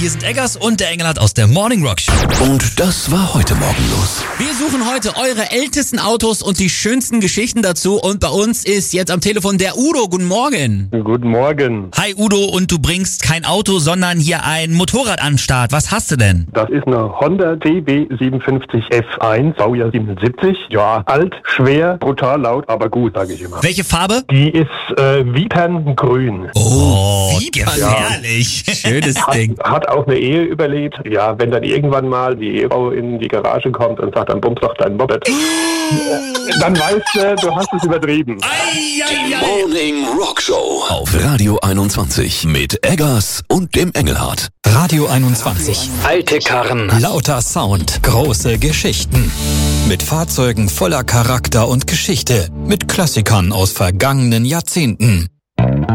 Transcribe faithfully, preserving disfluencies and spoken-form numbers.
hier sind Eggers und der Engelhardt aus der Morning Rock Show. Und das war heute Morgen los. Wir suchen heute eure ältesten Autos und die schönsten Geschichten dazu. Und bei uns ist jetzt am Telefon der Udo. Guten Morgen. Guten Morgen. Hi Udo, und du bringst kein Auto, sondern hier ein Motorrad an den Start. Was hast du denn? Das ist eine Honda C B siebenundfünfzig F eins, Baujahr siebenundsiebzig. Ja, alt, schwer, brutal laut, aber gut, sage ich immer. Welche Farbe? Die ist äh, Viperngrün. Oh, gefährlich. Schönes Hat, Ding. hat auch eine Ehe überlebt. Ja, wenn dann irgendwann mal die Ehefrau in die Garage kommt und sagt, dann bums doch dein Moped. Dann weißt du, du hast es übertrieben. Ei, ei, ei. Morning Rock Show auf Radio einundzwanzig mit Eggers und dem Engelhardt. Radio einundzwanzig. Alte Karren, lauter Sound, große Geschichten. Mit Fahrzeugen voller Charakter und Geschichte. Mit Klassikern aus vergangenen Jahrzehnten.